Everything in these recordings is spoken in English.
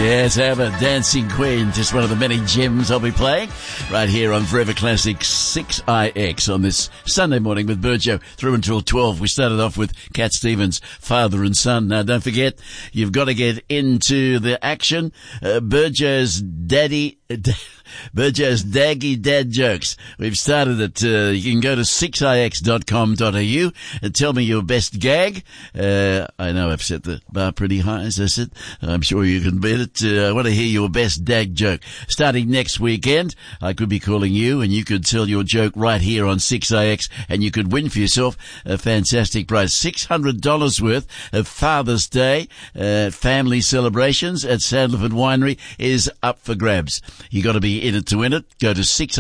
Yes, ABBA, Dancing Queen, just one of the many gems I'll be playing right here on Forever Classic 6IX on this Sunday morning with Burjo through until 12. We started off with Cat Stevens, Father and Son. Now, don't forget, you've got to get into the action. Burjo's Daggy Dad Jokes. We've started it. You can go to 6ix.com.au and tell me your best gag. I know I've set the bar pretty high, as I said. I'm sure you can beat it. I want to hear your best dag joke. Starting next weekend, I could be calling you and you could tell your joke right here on 6ix and you could win for yourself a fantastic prize. $600 worth of Father's Day family celebrations at Sandalford Winery is up for grabs. You got to be in it to win it. Go to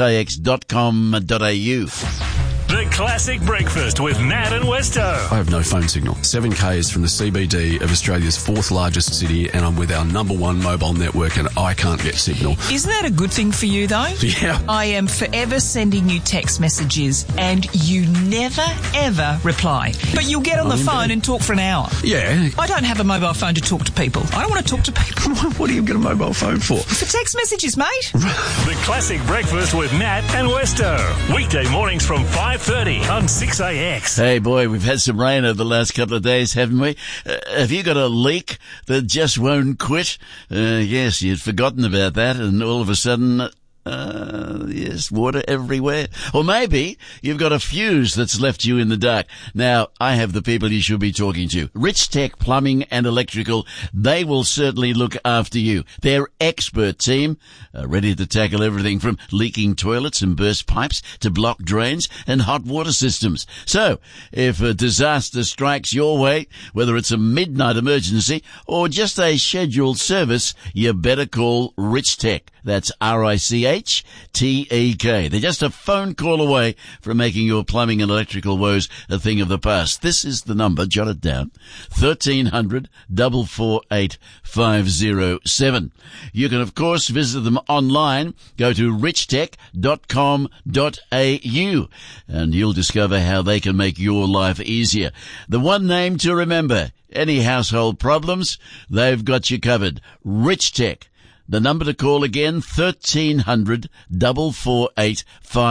6ix.com.au. The Classic Breakfast with Nat and Westo. I have no phone signal. 7K is from the CBD of Australia's fourth largest city, and I'm with our number one mobile network, and I can't get signal. Isn't that a good thing for you, though? Yeah. I am forever sending you text messages, and you never, ever reply. But you'll get on the phone and talk for an hour. Yeah. I don't have a mobile phone to talk to people. I don't want to talk to people. What do you get a mobile phone for? For text messages, mate. The Classic Breakfast with Nat and Westo. Weekday mornings from 5:30 on 6ix. Hey boy, we've had some rain over the last couple of days, haven't we? Have you got a leak that just won't quit? Yes, you'd forgotten about that, and all of a sudden, yes, water everywhere. Or maybe you've got a fuse that's left you in the dark. Now, I have the people you should be talking to. Rich Tech Plumbing and Electrical, they will certainly look after you. Their expert team are ready to tackle everything from leaking toilets and burst pipes to blocked drains and hot water systems. So, if a disaster strikes your way, whether it's a midnight emergency or just a scheduled service, you better call Rich Tech. That's RICHTEK. They're just a phone call away from making your plumbing and electrical woes a thing of the past. This is the number, jot it down, 1300 448 507. You can, of course, visit them online. Go to richtech.com.au and you'll discover how they can make your life easier. The one name to remember, any household problems, they've got you covered. Rich Tech. The number to call again, 1300 448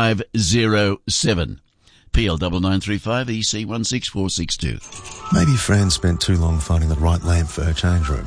507. PL 9935 EC 16462. Maybe Fran spent too long finding the right lamp for her change room.